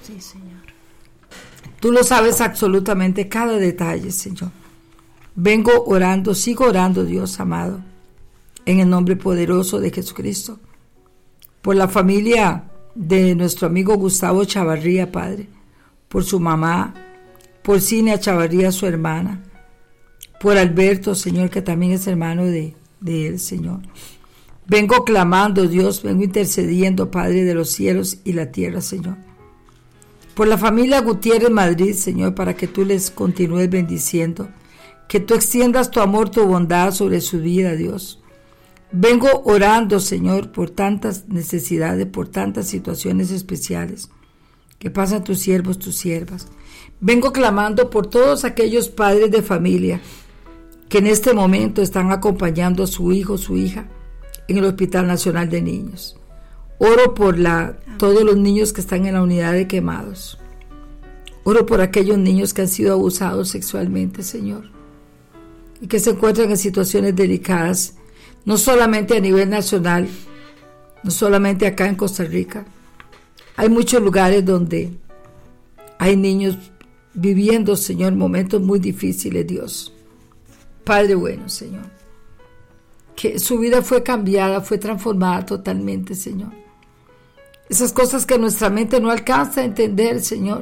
Sí, Señor. Tú lo sabes absolutamente cada detalle, Señor. Vengo orando, sigo orando, Dios amado, en el nombre poderoso de Jesucristo, por la familia de nuestro amigo Gustavo Chavarría, Padre, por su mamá, por Cinia Chavarría, su hermana, por Alberto, Señor, que también es hermano de él, Señor. Vengo clamando, Dios, vengo intercediendo, Padre de los cielos y la tierra, Señor. Por la familia Gutiérrez Madrid, Señor, para que tú les continúes bendiciendo, que tú extiendas tu amor, tu bondad sobre su vida, Dios. Vengo orando, Señor, por tantas necesidades, por tantas situaciones especiales que pasan tus siervos, tus siervas. Vengo clamando por todos aquellos padres de familia que en este momento están acompañando a su hijo, su hija, en el Hospital Nacional de Niños. Oro por todos los niños que están en la unidad de quemados. Oro por aquellos niños que han sido abusados sexualmente, Señor, y que se encuentran en situaciones delicadas, no solamente a nivel nacional, no solamente acá en Costa Rica. Hay muchos lugares donde hay niños viviendo, Señor, momentos muy difíciles, Dios. Padre bueno, Señor, que su vida fue cambiada, fue transformada totalmente, Señor. Esas cosas que nuestra mente no alcanza a entender, Señor,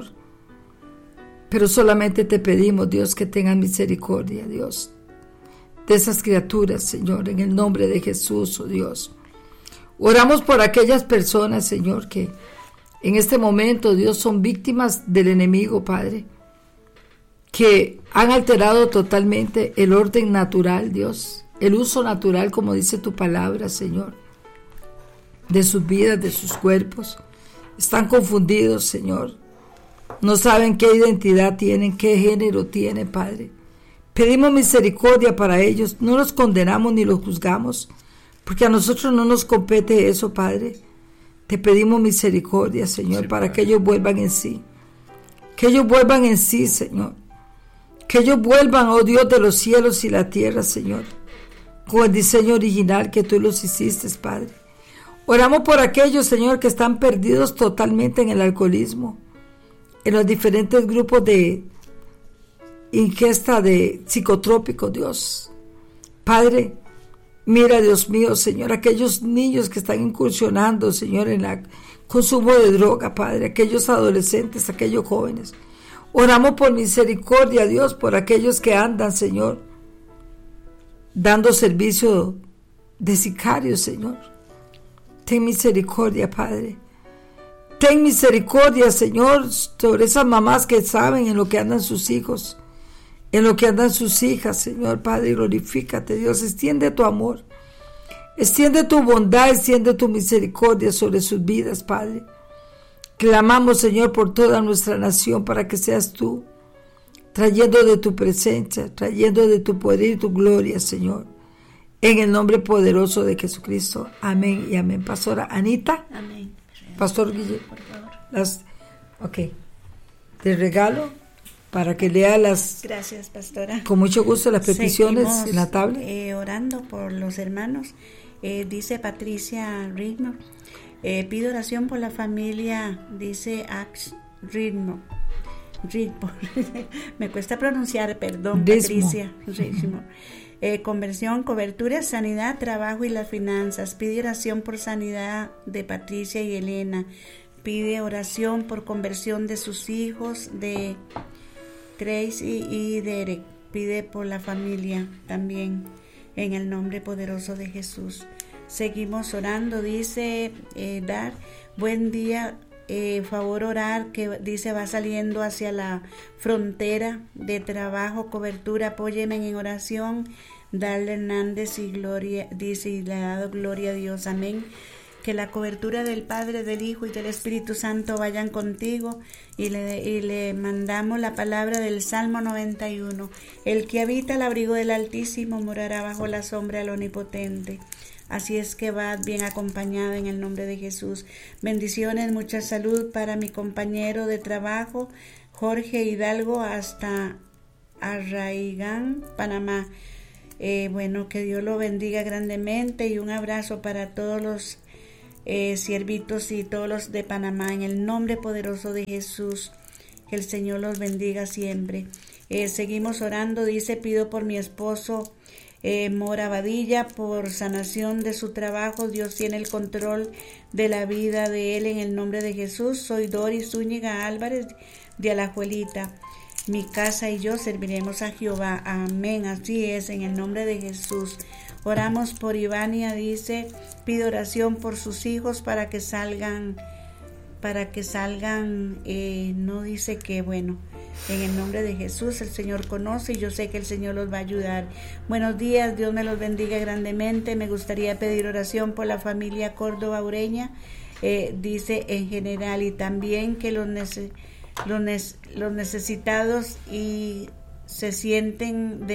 pero solamente te pedimos, Dios, que tengas misericordia, Dios, de esas criaturas, Señor, en el nombre de Jesús, oh Dios. Oramos por aquellas personas, Señor, que en este momento, Dios, son víctimas del enemigo, Padre, que han alterado totalmente el orden natural, Dios, el uso natural, como dice tu palabra, Señor, de sus vidas, de sus cuerpos. Están confundidos, Señor. No saben qué identidad tienen, qué género tienen, Padre. Pedimos misericordia para ellos. No los condenamos ni los juzgamos, porque a nosotros no nos compete eso, Padre. Te pedimos misericordia, Señor, sí, para que ellos vuelvan en sí. Que ellos vuelvan en sí, Señor. Que ellos vuelvan, oh Dios de los cielos y la tierra, Señor, con el diseño original que tú los hiciste, Padre. Oramos por aquellos, Señor, que están perdidos totalmente en el alcoholismo, en los diferentes grupos de ingesta de psicotrópicos, Dios. Padre, mira, Dios mío, Señor, aquellos niños que están incursionando, Señor, en el consumo de droga, Padre, aquellos adolescentes, aquellos jóvenes. Oramos por misericordia, Dios, por aquellos que andan, Señor, dando servicio de sicarios, Señor. Ten misericordia, Padre. Ten misericordia, Señor, sobre esas mamás que saben en lo que andan sus hijos, en lo que andan sus hijas, Señor, Padre, glorifícate, Dios, extiende tu amor, extiende tu bondad, extiende tu misericordia sobre sus vidas, Padre. Clamamos, Señor, por toda nuestra nación para que seas tú, trayendo de tu presencia, trayendo de tu poder y tu gloria, Señor, en el nombre poderoso de Jesucristo. Amén y amén. Pastora Anita. Amén. Pastor Guillermo, por favor. Ok. Te regalo para que lea las... Gracias, pastora. Con mucho gusto las peticiones. Seguimos en la tabla. Orando por los hermanos. Dice Patricia Ritmo. Pido oración por la familia, dice Ax Ritmo. Me cuesta pronunciar, perdón, Ritmo. Patricia Ritmo. Conversión, cobertura, sanidad, trabajo y las finanzas. Pide oración por sanidad de Patricia y Elena. Pide oración por conversión de sus hijos, de Tracy y Derek. Pide por la familia también, en el nombre poderoso de Jesús. Seguimos orando, dice Dar, buen día, favor orar, que dice va saliendo hacia la frontera de trabajo, cobertura, apóyeme en oración. Darle Hernández y gloria, dice, y le ha dado gloria a Dios, amén. Que la cobertura del Padre, del Hijo y del Espíritu Santo vayan contigo, y le mandamos la palabra del Salmo 91. El que habita el abrigo del Altísimo morará bajo la sombra del Omnipotente. Así es que va bien acompañada en el nombre de Jesús. Bendiciones, mucha salud para mi compañero de trabajo, Jorge Hidalgo, hasta Arraigán, Panamá. Bueno, que Dios lo bendiga grandemente, y un abrazo para todos los siervitos y todos los de Panamá, en el nombre poderoso de Jesús. Que el Señor los bendiga siempre. Seguimos orando, dice, pido por mi esposo Mora Badilla, por sanación de su trabajo. Dios tiene el control de la vida de él en el nombre de Jesús. Soy Doris Zúñiga Álvarez de Alajuelita. Mi casa y yo serviremos a Jehová. Amén, así es, en el nombre de Jesús. Oramos por Ivania, dice, pido oración por sus hijos para que salgan, no dice que, bueno, en el nombre de Jesús. El Señor conoce y yo sé que el Señor los va a ayudar. Buenos días, Dios me los bendiga grandemente. Me gustaría pedir oración por la familia Córdoba Ureña, dice en general, y también que los necesitados y se sienten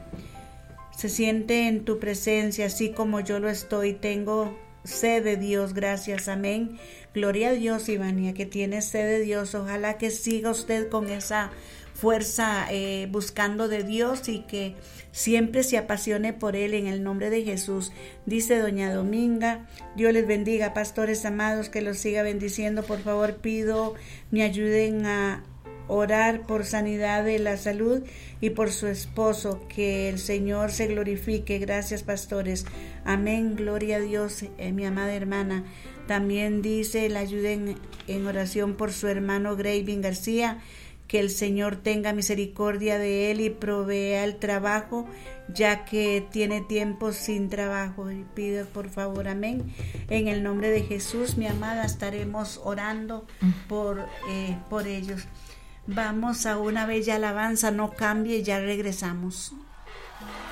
en tu presencia, así como yo lo estoy. Tengo sed de Dios, gracias, amén. Gloria a Dios, Ivania, que tiene sed de Dios. Ojalá que siga usted con esa fuerza buscando de Dios y que siempre se apasione por Él en el nombre de Jesús. Dice doña Dominga, Dios les bendiga, pastores amados, que los siga bendiciendo. Por favor, pido me ayuden a orar por sanidad de la salud y por su esposo, que el Señor se glorifique. Gracias, pastores, amén, gloria a Dios. Mi amada hermana también dice, la ayuden en oración por su hermano Gravin García, que el Señor tenga misericordia de él y provea el trabajo, ya que tiene tiempo sin trabajo. Y pido por favor, amén, en el nombre de Jesús, mi amada, estaremos orando por ellos. Vamos a una bella alabanza, no cambie, ya regresamos.